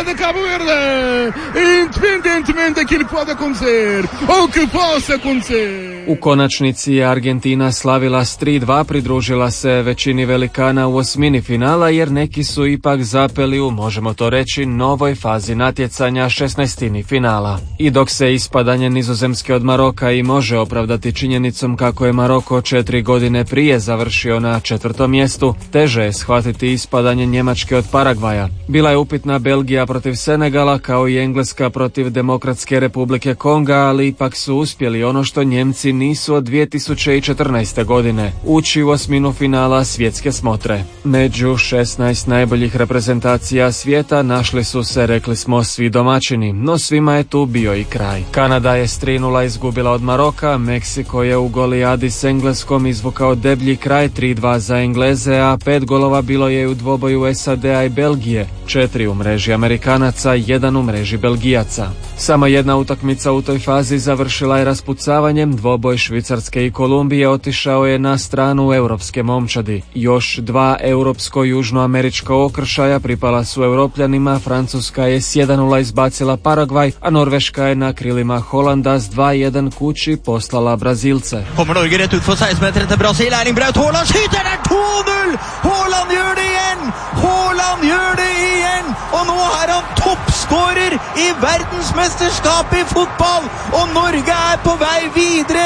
de Cabo Verde, independentemente que ele pode acontecer, ou que possa acontecer. U konačnici je Argentina slavila s 3-2, pridružila se većini velikana u osmini finala, jer neki su ipak zapeli u, možemo to reći, novoj fazi natjecanja 16. finala. I dok se ispadanje Nizozemske od Maroka i može opravdati činjenicom kako je Maroko 4 godine prije završio na 4. mjestu, teže je shvatiti ispadanje Njemačke od Paragvaja. Bila je upitna Belgija protiv Senegala, kao i Engleska protiv Demokratske republike Konga, ali ipak su uspjeli ono što Njemci nisu od 2014. godine, ući u osminu finala svjetske smotre. Među 16 najboljih reprezentacija svijeta našli su se, rekli smo, svi domaćini, no svima je tu bio i kraj. Kanada je s 3:0 izgubila od Maroka, Meksiko je u golijadi s Engleskom izvukao deblji kraj 3:2 za Engleze, a 5 golova bilo je u dvoboju SAD-a i Belgije, 4 u mreži Amerikanaca, 1 u mreži Belgijaca. Samo jedna utakmica u toj fazi završila je raspucavanjem, dvoboj Švicarske i Kolumbije otišao je na stranu europske momčadi. Još 2 europsko-južnoamerička okršaja pripala su Europljanima, Francuska je s 1:0 izbacila Paragvaj, a Norveška je na krilima Holanda s 2:1 kući poslala Brazilce. Kommer Norge rett ut for 16-meteren til Brasil, Erling Braut Haaland skyter, det er 2-0! Haaland gjør det igjen! Haaland gjør det igjen! Og nå er han toppskårer i verdensmesterskapet i fotball! Og Norge er på vei videre!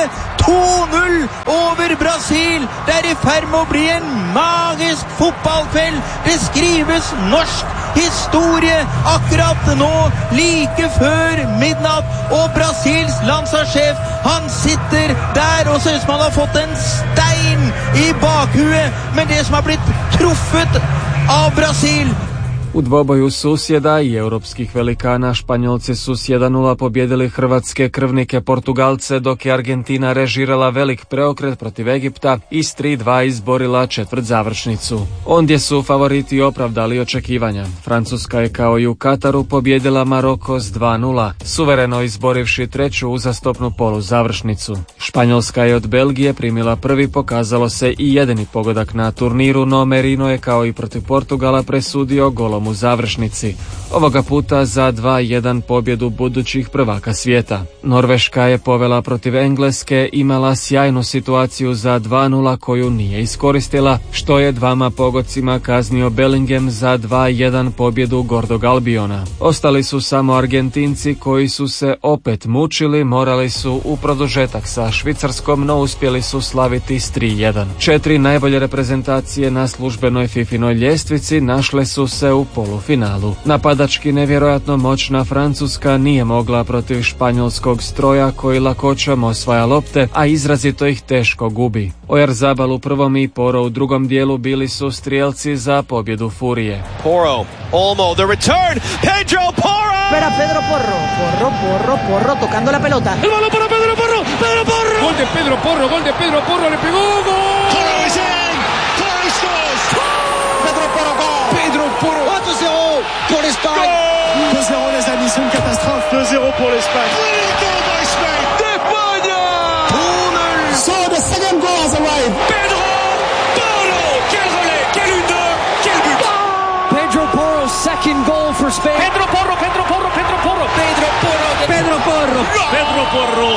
2-0 over Brasil! Det er i ferd med å bli en magisk fotballkveld! Det skrives norsk historie akkurat nå, like før midnatt, og Brasils landslagssjef, han sitter der og ser ut som han har fått en stein i bakhuet, men det som har blitt truffet av Brasil. U dvoboju susjeda i europskih velikana Španjolci su s 1:0 pobjedili hrvatske krvnike Portugalce, dok je Argentina režirala velik preokret protiv Egipta i s 3:2 izborila četvrtzavršnicu. Ondje su favoriti opravdali očekivanja. Francuska je kao i u Kataru pobjedila Maroko s 2:0, suvereno izborivši treću uzastopnu poluzavršnicu. Španjolska je od Belgije primila prvi, pokazalo se i jedini pogodak na turniru, no Merino je kao i protiv Portugala presudio golom u završnici. Ovoga puta za 2:1 pobjedu budućih prvaka svijeta. Norveška je povela protiv Engleske, imala sjajnu situaciju za 2:0 koju nije iskoristila, što je 2 pogodcima kaznio Bellingham za 2:1 pobjedu Gordog Albiona. Ostali su samo Argentinci koji su se opet mučili, morali su u produžetak sa Švicarskom, no uspjeli su slaviti s 3:1. 4 najbolje reprezentacije na službenoj FIFInoj ljestvici našle su se u polufinalu. Napadački nevjerojatno moćna Francuska nije mogla protiv španjolskog stroja koji lakoćom osvaja lopte, a izrazito ih teško gubi. Oyarzabal u prvom i Porro u drugom dijelu bili su strijelci za pobjedu Furije. Porro, Olmo, the return, Pedro Porro! Espera Pedro Porro tocando la pelota. El balón para Pedro Porro, Gol de Pedro Porro, le pegó, gol! Porro is in! Porro scores! Pedro Porro, goal! Pedro Porro, 2-0 pour l'Espagne! 2-0 les amis, c'est une catastrophe. 2-0 pour l'Espagne. Brilliant goal by Spain! D'Espagne! 2-0! So the second goal has arrived. Pedro Porro! Quel relais! Quel une! Quel but! Pedro Porro's second goal for Spain. Pedro Porro! Pedro Porro! Pedro Porro. Pedro Porro! Pedro Porro,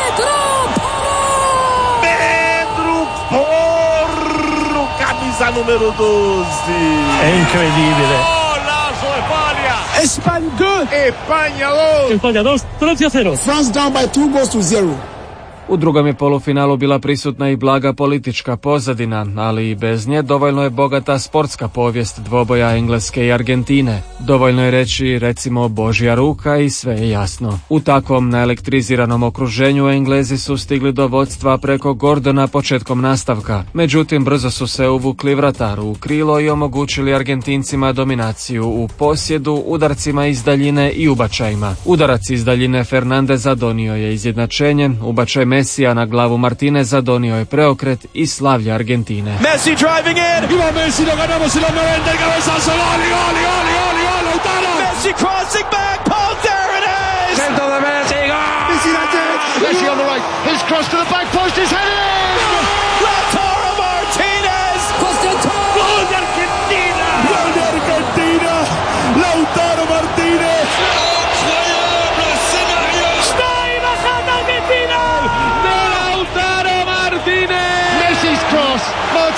camisa número 12. È incredibile. Golazo España. Espagne 2, España 2. España 2, Francia 0. France down by 2-0. U drugom je polufinalu bila prisutna i blaga politička pozadina, ali i bez nje dovoljno je bogata sportska povijest dvoboja Engleske i Argentine. Dovoljno je reći, recimo, Božja ruka i sve je jasno. U takvom naelektriziranom okruženju Englezi su stigli do vodstva preko Gordona početkom nastavka. Međutim, brzo su se uvukli vrataru u krilo i omogućili Argentincima dominaciju u posjedu, udarcima iz daljine i ubačajima. Udarac iz daljine Fernandeza donio je izjednačenje, ubačaj Messija na glavu Martineza donio je preokret i slavlje Argentine. Messi driving in! Viva Messi, lo ganamos y lo merenda el cabezazo, gol, Lautaro! Messi crossing back, Paul, there it is! Centro de Messi, gol! Messi on the right, his cross to the back post, his head in! Lautaro Martinez! Gol de Argentina! Lautaro Martinez!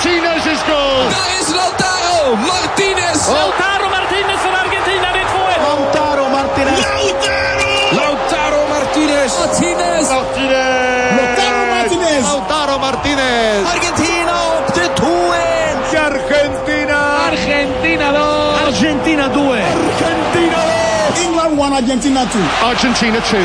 Martinez is goal. Daar is Lautaro Martinez. Lautaro Martinez van Argentina, dit voor. Lautaro Martinez. Lautaro Martinez. Martinez. Lautaro Martinez. Argentina op de 2-1. Argentina. Argentina 2. Argentina 2. Argentina 2. England 1, Argentina 2. Argentina 2.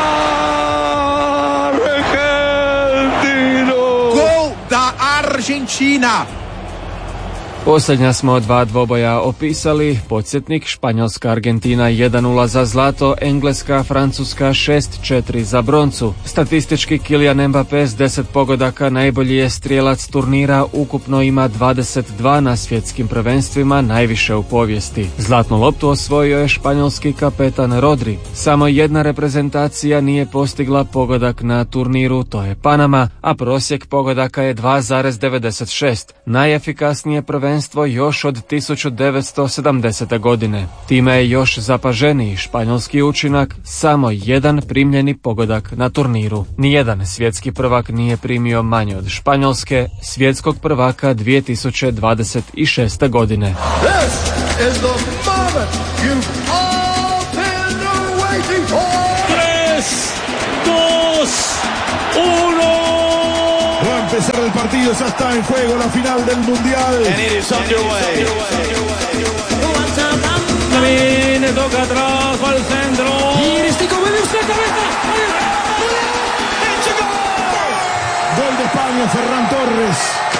Gol da Argentina. Posljednja smo dva dvoboja opisali. Podsjetnik, Španjolska Argentina 1-0 za zlato, Engleska Francuska 6-4 za broncu. Statistički Kylian Mbappé s 10 pogodaka najbolji je strijelac turnira, ukupno ima 22 na svjetskim prvenstvima, najviše u povijesti. Zlatnu loptu osvojio je španjolski kapetan Rodri. Samo jedna reprezentacija nije postigla pogodak na turniru, to je Panama, a prosjek pogodaka je 2,96. Najefikasnije prvenstvo još od 1970. godine. Time je još zapaženiji španjolski učinak, samo jedan primljeni pogodak na turniru. Nijedan svjetski prvak nije primio manje od Španjolske, svjetskog prvaka 2026. godine. This is the moment you've all been waiting for. 3, 2, 1. Va a empezar el partido, ya está en juego la final del Mundial. And it is underway. Viene, toca atrás, va al centro. Viene usted, cabeza. Gol de España, Ferran Torres.